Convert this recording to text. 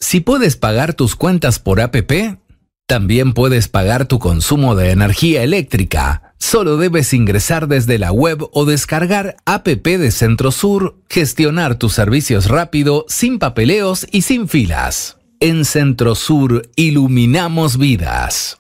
Si puedes pagar tus cuentas por APP, también puedes pagar tu consumo de energía eléctrica. Solo debes ingresar desde la web o descargar APP de Centrosur, gestionar tus servicios rápido, sin papeleos y sin filas. En Centrosur iluminamos vidas.